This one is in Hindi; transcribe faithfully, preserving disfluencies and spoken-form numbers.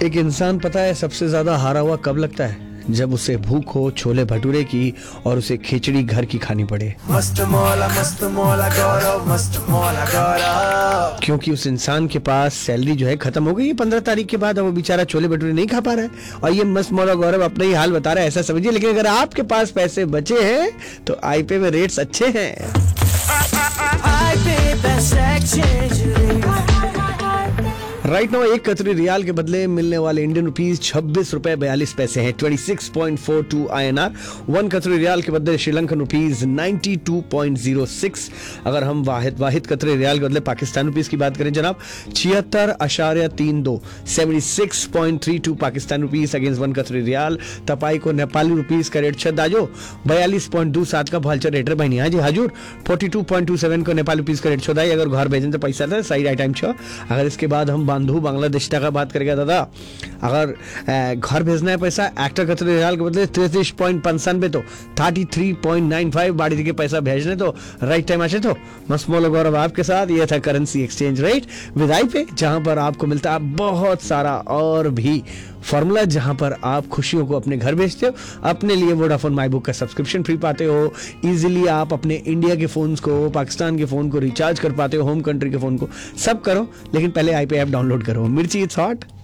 एक इंसान पता है सबसे ज्यादा हारा हुआ कब लगता है? जब उसे भूख हो छोले भटूरे की और उसे खिचड़ी घर की खानी पड़े। मस्त मौला मस्त मौला गौरव मस्त मौला गौरव। क्योंकि उस इंसान के पास सैलरी जो है खत्म हो गई है पंद्रह तारीख के बाद, अब वो बेचारा छोले भटूरे नहीं खा पा रहा है और ये मस्त मौला गौरव अपना ही हाल बता रहा है, ऐसा समझिए। लेकिन अगर आपके पास पैसे बचे हैं तो आई पे में रेट्स अच्छे हैं। राइट नाउ एक कतरी रियाल के बदले मिलने वाले इंडियन रुपीस छब्बीस रुपए बयालीस पैसे हैं, छब्बीस point four to I N R. One कतरी रियाल के बदले श्रीलंकन रुपीस बानवे पॉइंट ज़ीरो सिक्स। अगर हम वाहिद वाहिद कतरी रियाल के बदले पाकिस्तान रुपीस की बात करें जनाब, छिहत्तर अशार्य तीन दो छिहत्तर point three to Pakistan rupees against one कतरी रियाल। तपाई को नेपाली रुपीस का रेट छ दाजो बयालीस पॉइंट दो सात का भालचर रेट बहनी हाँ जी हाजूर forty two point two seven को नेपाली रुपीस का रेट छो दाई। अगर घर भेजें तो पैसा था सही राइट टाइम छो। अगर इसके बाद हम बांधू बांग्लादेश का बात करेगा दादा, अगर घर भेजना है पैसा एक्टर कतरी रियाल के बदले तैतीस पॉइंट पंचानवे तो thirty three point nine five बाड़ी के पैसा भेजने तो राइट टाइम आचे तो मस्त मौला गौरव आपके साथ। ये था currency exchange rate with I पे, जहां पर आपको मिलता है बहुत सारा और भी फॉर्मूला, जहां पर आप खुशियों को अपने घर भेजते हो। अपने लिए वोडाफोन माई बुक का सब्सक्रिप्शन फ्री पाते हो, इजीली आप अपने इंडिया के फोन्स को पाकिस्तान के फोन को रिचार्ज कर पाते हो, होम कंट्री के फोन को, सब करो। लेकिन पहले आई पे ऐप डाउनलोड करो। मिर्ची इट्स हॉट।